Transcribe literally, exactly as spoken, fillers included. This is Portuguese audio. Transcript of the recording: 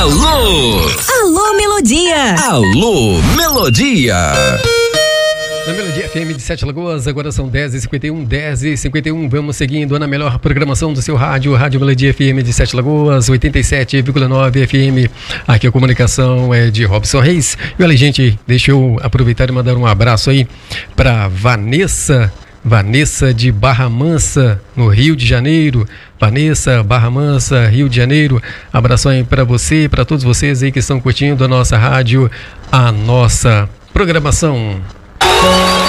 Alô! Alô, Melodia! Alô, Melodia! Na Melodia F M de Sete Lagoas, agora são dez e cinquenta e um, dez e cinquenta e um. Vamos seguindo na melhor programação do seu rádio, Rádio Melodia F M de Sete Lagoas, oitenta e sete vírgula nove F M. Aqui a comunicação é de Robson Reis. E olha, gente, deixa eu aproveitar e mandar um abraço aí para Vanessa. Vanessa de Barra Mansa, no Rio de Janeiro. Vanessa, Barra Mansa, Rio de Janeiro. Abração aí para você e para todos vocês aí que estão curtindo a nossa rádio, a nossa programação.